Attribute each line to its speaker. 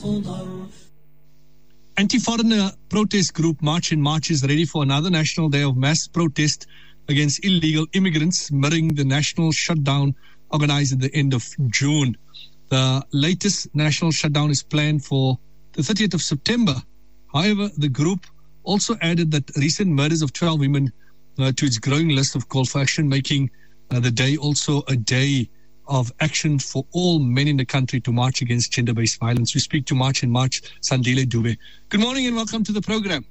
Speaker 1: Anti-foreigner protest group March in March is ready for another national day of mass protest against illegal immigrants, mirroring the national shutdown organized at the end of June. The latest national shutdown is planned for the 30th of September. However, the group also added that recent murders of 12 women to its growing list of call for action, making the day also a day of action for all men in the country to march against gender-based violence. We speak to March in March, Sandile Dube. Good morning and welcome to the program.